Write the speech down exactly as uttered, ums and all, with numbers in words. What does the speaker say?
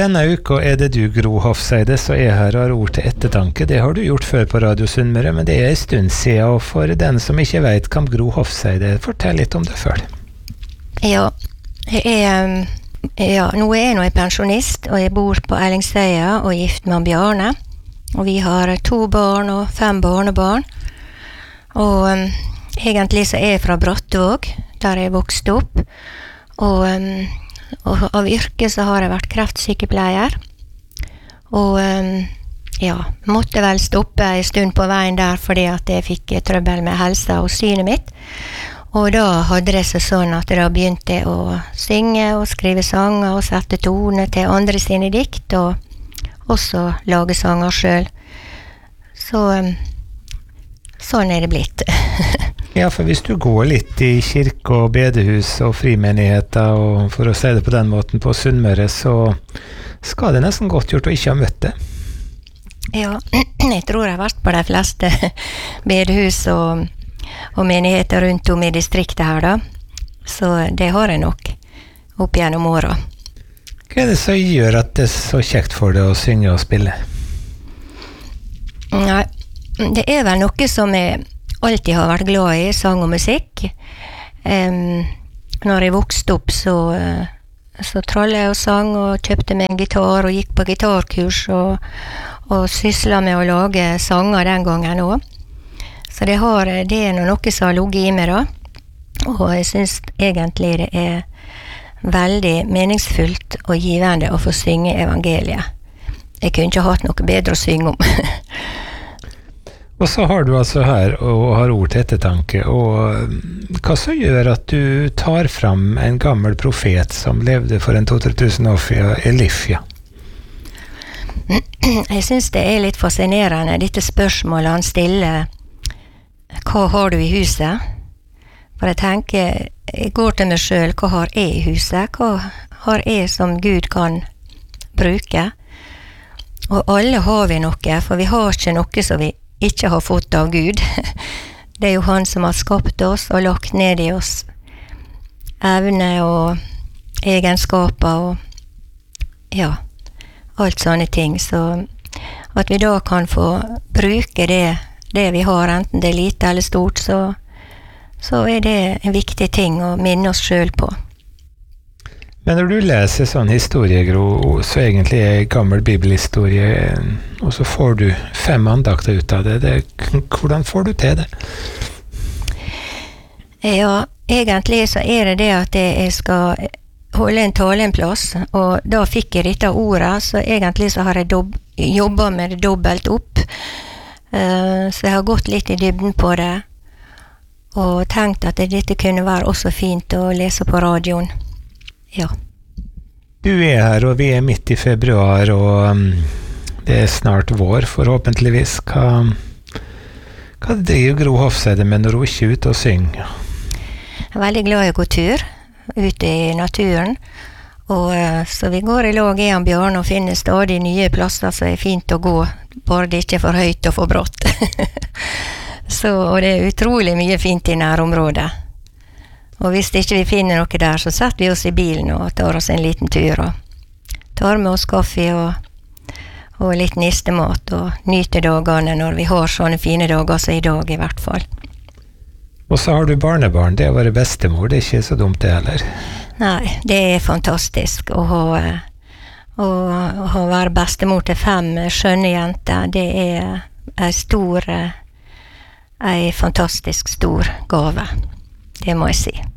Denne uka er det du, Gro Hofseide, så jeg her har ord til ettertanke. Det har du gjort før på Radio Sunnmøre, men det er en stund siden, og for den som ikke vet hvem Gro Hofseide er, fortell litt om det før. Ja, jeg er, ja, nå er jeg nå en pensjonist, og jeg bor på Ellingsøya og er gift med Bjarne. Og vi har to barn og fem barnebarn. Og um, egentlig så er jeg fra Brattvåg, der jeg vokste opp. Og, um, og av yrke så har jeg vært kreftsykepleier. Og um, ja, måtte vel stoppe en stund på veien der fordi at jeg fikk trøbbel med helsa og synet mitt. Og da hadde det seg sånn at da begynte jeg å synge og skrive sanger og sette tone til andre sine dikt, og også lage sanger selv. Så um, sånn er det blitt. Ja, for hvis du går litt i kirke og bedehus og frimenigheter, og for å si det på den måten på Sunnmøre, så skal det nesten godt gjort å ikke ha møtt det. Ja, jeg tror jeg har vært på de fleste bedehus og, og menigheter rundt om i distriktet her da. Så det har jeg nok opp gjennom året. Hva er det som gjør at det er så kjekt for deg å synge og spille? Nei, det er vel noe som jeg alltid har vært glad i, sang og musikk. Um, når jeg vokste opp, så, så trallet jeg og sang og kjøpte meg en gitar og gikk på gitarkurs og, og syslet med å lage sanger den gangen også. Så det, har, det er noe som har ligget i meg da. Og jeg synes egentlig det er veldig meningsfullt og givende å få synge evangeliet. Jeg kunne ikke hatt noe bedre å synge om. Og så har du altså her og har ord til ettertanke, og hva så gjør at du tar fram en gammel profet som levde for en to-tre tusen år siden, Elifja? Jeg synes det er litt fascinerende, dette spørsmålet han stiller, hva har du i huset? For jeg tenker, jeg går til meg selv, hva har jeg i huset? Hva har jeg som Gud kan bruke? Og alle har vi noe, for vi har ikke noe som vi ikke har fått av Gud. Det er jo han som har skapt oss og lagt ned i oss evne og egenskaper og ja, alt sånne ting. Så at vi da kan få bruke det, det vi har, enten det er lite eller stort, så så er det en viktig ting å minne oss selv på. Men når du leser sånn historie, Gro, så egentlig er en gammel bibelhistorie, og så får du fem andakter ut av det, det, hvordan får du til det? Ja, egentlig så er det det at jeg skal holde en tale en plass, og da fikk jeg dette ordet, så egentlig så har jeg dob- jobbet med det dobbelt opp, uh, så jeg har gått litt i dybden på det, og tenkt at dette kunne være også fint å lese på radioen. Ja. Du er her, og vi er midt i februar, og um, det er snart vår, forhåpentligvis. Hva, hva driver Gro Hofseide med når hun ikke er ute og synger? Jeg er veldig glad i å gå tur, ute i naturen, og uh, så vi går i lag i han Bjarne og finner stadig nye plasser som er fint å gå, bare det ikke er for høyt og for brått. Så, og det er utrolig mye fint i nærområdet. Og hvis ikke vi finner noe der, så setter vi oss i bilen og tar oss en liten tur og tar med oss kaffe og, og litt nistemat og nyter dagene når vi har sånne fine dager som i dag i hvert fall. Og så har du barnebarn, det er våre bestemor, det er ikke så dumt det heller. Nei, det er fantastisk å ha, å, å ha være bestemor til fem skjønne jenter. Det er en stor en fantastisk stor gave, det må jeg si.